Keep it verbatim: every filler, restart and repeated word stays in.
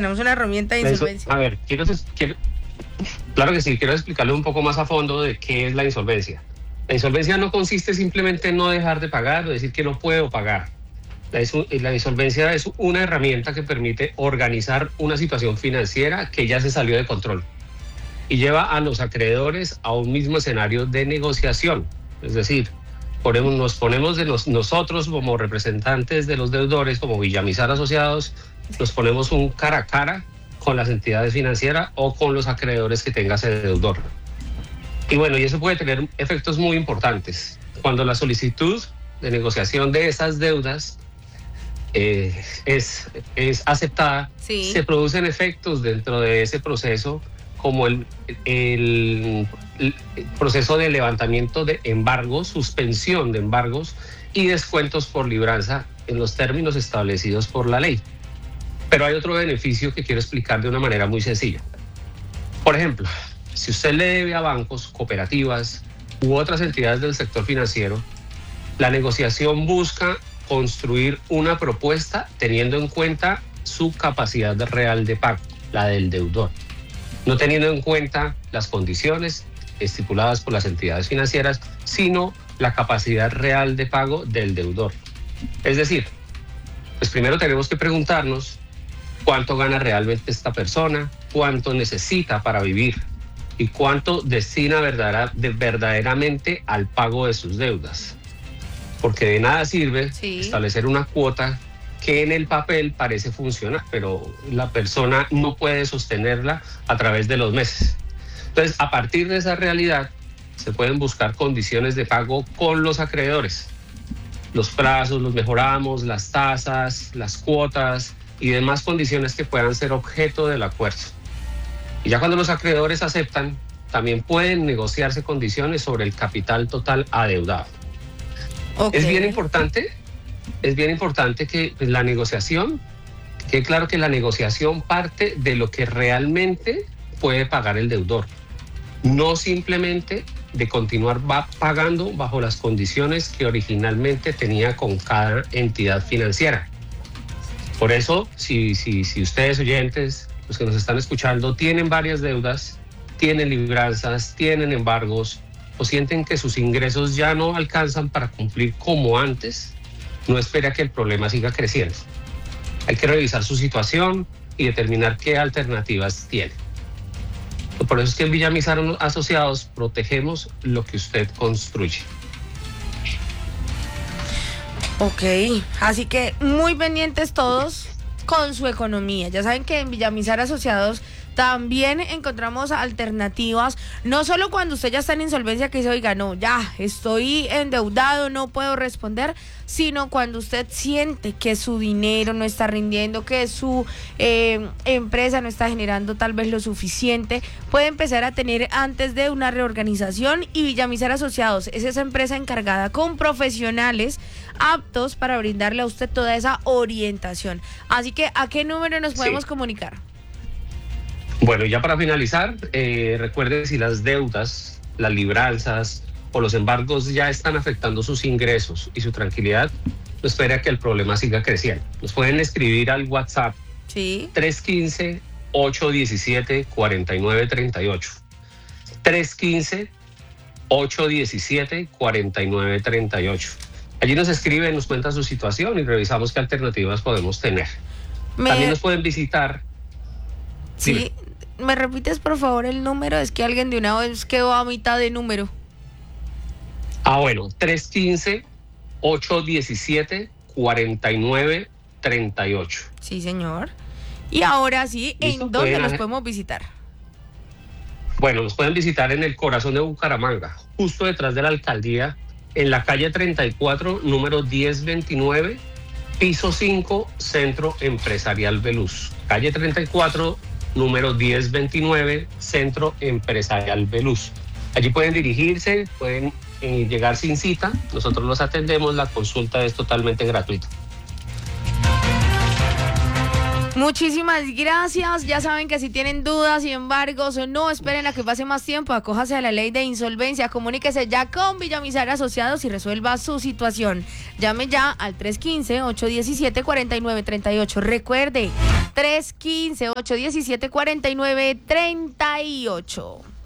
tenemos una herramienta de Eso, insolvencia. a ver, quiero, quiero, claro que sí, quiero explicarle un poco más a fondo de qué es la insolvencia. La insolvencia no consiste simplemente en no dejar de pagar o decir que no puedo pagar. La, la insolvencia es una herramienta que permite organizar una situación financiera que ya se salió de control y lleva a los acreedores a un mismo escenario de negociación. Es decir, ponemos, nos ponemos de los, nosotros como representantes de los deudores, como Villamizar Asociados, nos ponemos un cara a cara con las entidades financieras o con los acreedores que tenga ese deudor. Y bueno, y eso puede tener efectos muy importantes. Cuando la solicitud de negociación de esas deudas eh, es, es aceptada, sí. se producen efectos dentro de ese proceso, como el, el, el proceso de levantamiento de embargos, suspensión de embargos y descuentos por libranza en los términos establecidos por la ley. Pero hay otro beneficio que quiero explicar de una manera muy sencilla. Por ejemplo, si usted le debe a bancos, cooperativas u otras entidades del sector financiero, la negociación busca construir una propuesta teniendo en cuenta su capacidad real de pago, la del deudor, no teniendo en cuenta las condiciones estipuladas por las entidades financieras, sino la capacidad real de pago del deudor. Es decir, pues primero tenemos que preguntarnos cuánto gana realmente esta persona, cuánto necesita para vivir y cuánto destina verdadera, de verdaderamente al pago de sus deudas. Porque de nada sirve sí. establecer una cuota que en el papel parece funcionar, pero la persona no puede sostenerla a través de los meses. Entonces, a partir de esa realidad, se pueden buscar condiciones de pago con los acreedores. Los plazos los mejoramos, las tasas, las cuotas y demás condiciones que puedan ser objeto del acuerdo. Y ya cuando los acreedores aceptan, también pueden negociarse condiciones sobre el capital total adeudado. Okay. Es bien importante, es bien importante que la negociación, que claro que la negociación parte de lo que realmente puede pagar el deudor, no simplemente de continuar va pagando bajo las condiciones que originalmente tenía con cada entidad financiera. Por eso, si, si, si ustedes oyentes, los que nos están escuchando, tienen varias deudas, tienen libranzas, tienen embargos, o sienten que sus ingresos ya no alcanzan para cumplir como antes, no espera que el problema siga creciendo. Hay que revisar su situación y determinar qué alternativas tiene. Por eso es que en Villamizar Asociados protegemos lo que usted construye. Ok, así que muy pendientes todos con su economía. Ya saben que en Villamizar Asociados también encontramos alternativas, no solo cuando usted ya está en insolvencia que dice, oiga, no, ya estoy endeudado, no puedo responder, sino cuando usted siente que su dinero no está rindiendo, que su eh, empresa no está generando tal vez lo suficiente, puede empezar a tener antes de una reorganización, y Villamizar Asociados es esa empresa encargada con profesionales aptos para brindarle a usted toda esa orientación. Así que, ¿a qué número nos podemos sí. comunicar? Bueno, ya para finalizar, eh, recuerden, si las deudas, las libranzas o los embargos ya están afectando sus ingresos y su tranquilidad, no espera que el problema siga creciendo. Nos pueden escribir al WhatsApp sí. tres uno cinco, ocho uno siete, cuatro nueve tres ocho. tres uno cinco, ocho uno siete, cuatro nueve tres ocho. Allí nos escriben, nos cuentan su situación y revisamos qué alternativas podemos tener. Me... También nos pueden visitar. Sí. Dime. ¿Me repites por favor el número? Es que alguien de una vez quedó a mitad de número. Ah, bueno, tres uno cinco, ocho uno siete, cuatro nueve tres ocho. Sí, señor. Y ahora sí, ¿en dónde pueden... los podemos visitar? Bueno, nos pueden visitar en el corazón de Bucaramanga, justo detrás de la alcaldía, en la calle treinta y cuatro, número diez veintinueve, piso cinco, Centro Empresarial Veluz. Calle treinta y cuatro, número diez veintinueve, Centro Empresarial Veluz. Allí pueden dirigirse, pueden eh, llegar sin cita, nosotros los atendemos, la consulta es totalmente gratuita. Muchísimas gracias. Ya saben que si tienen dudas y embargos, no esperen a que pase más tiempo. Acójase a la ley de insolvencia. Comuníquese ya con Villamizar Asociados y resuelva su situación. Llame ya al tres uno cinco, ocho uno siete, cuatro nueve tres ocho. Recuerde, tres uno cinco, ocho uno siete, cuatro nueve tres ocho.